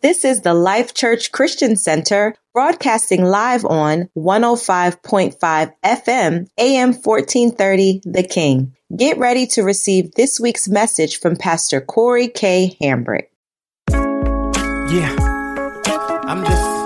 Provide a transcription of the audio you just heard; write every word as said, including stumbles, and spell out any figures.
This is the Life Church Christian Center, broadcasting live on one oh five point five F M, A M fourteen thirty, The King. Get ready to receive this week's message from Pastor Corey K. Hambrick. Yeah, I'm just